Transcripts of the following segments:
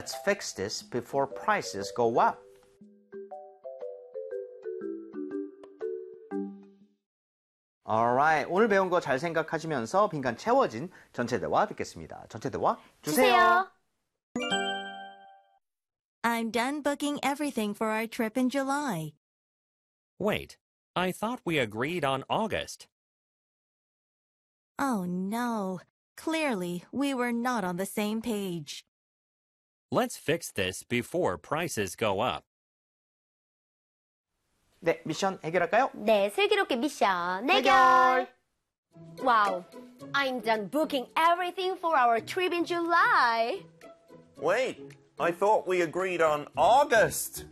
Let's fix this before prices go up. Alright, 오늘 배운 거 잘 생각하시면서 빈칸 채워진 전체 대화 듣겠습니다. 전체 대화 주세요. I'm done booking everything for our trip in July. Wait, I thought we agreed on August. Oh no, clearly we were not on the same page. Let's fix this before prices go up. 네, 미션 해결할까요? 네, 슬기롭게 미션 해결! Wow, I'm done booking everything for our trip in July. Wait, I thought we agreed on August.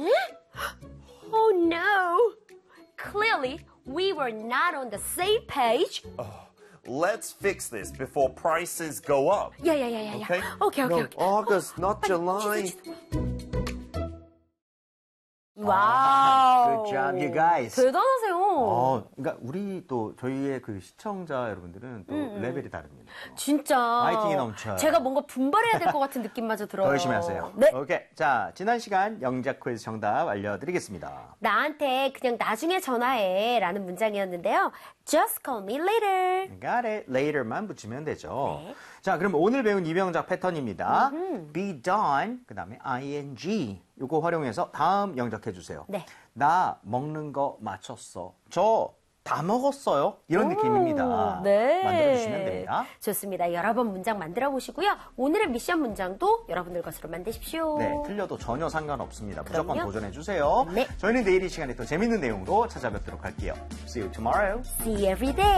Oh no! Clearly, we were not on the same page. Let's fix this before prices go up. Yeah. Okay? Okay. No, August, not July. 와우. Good job, you guys. 대단하세요. 그러니까 우리 또 저희의 그 시청자 여러분들은 또 레벨이 다릅니다. 진짜. 파이팅이 넘쳐요. 제가 뭔가 분발해야 될 것 같은 느낌마저 들어요. 더 열심히 하세요. 네. 오케이. 자, 지난 시간 영작 퀴즈 정답 알려드리겠습니다. 나한테 그냥 나중에 전화해 라는 문장이었는데요. Just call me later. Got it. Later만 붙이면 되죠. 네. 자, 그럼 오늘 배운 이명작 패턴입니다. be done, 그 다음에 ing. 요거 활용해서 다음 영작해 주세요. 네. 나 먹는 거 마쳤어. 저 다 먹었어요. 이런 느낌입니다. 네. 만들어주시면 됩니다. 좋습니다. 여러 번 문장 만들어 보시고요. 오늘의 미션 문장도 여러분들 것으로 만드십시오. 네, 틀려도 전혀 상관없습니다. 무조건 그럼요. 도전해 주세요. 네. 저희는 내일 이 시간에 또 재밌는 내용으로 찾아뵙도록 할게요. See you tomorrow. See you every day.